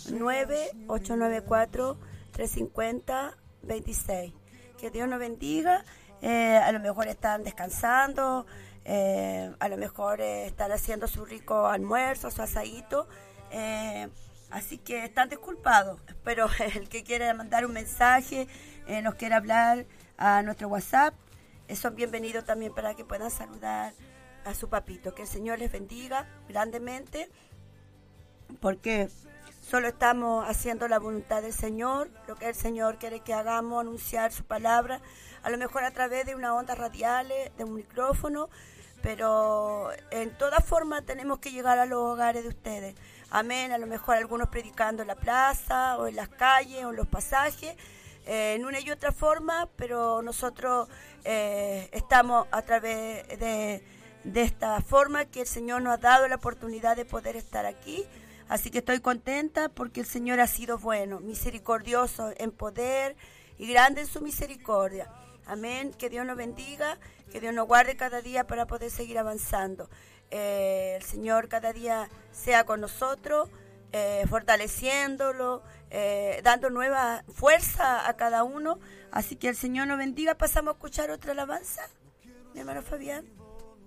9-894-350-26. Que Dios nos bendiga. A lo mejor están descansando, a lo mejor están haciendo su rico almuerzo, su asadito. Así que están disculpados. Pero el que quiera mandar un mensaje, nos quiere hablar a nuestro WhatsApp, son bienvenidos también para que puedan saludar a su papito. Que el Señor les bendiga grandemente, porque solo estamos haciendo la voluntad del Señor, lo que el Señor quiere que hagamos, anunciar su palabra, a lo mejor a través de una onda radial, de un micrófono, pero en toda forma tenemos que llegar a los hogares de ustedes. Amén. A lo mejor algunos predicando en la plaza, o en las calles, o en los pasajes, en una y otra forma, pero nosotros estamos a través de esta forma que el Señor nos ha dado la oportunidad de poder estar aquí. Así que estoy contenta porque el Señor ha sido bueno, misericordioso en poder y grande en su misericordia. Amén. Que Dios nos bendiga, que Dios nos guarde cada día para poder seguir avanzando. El Señor cada día sea con nosotros, fortaleciéndolo, dando nueva fuerza a cada uno. Así que el Señor nos bendiga. Pasamos a escuchar otra alabanza, mi hermano Fabián.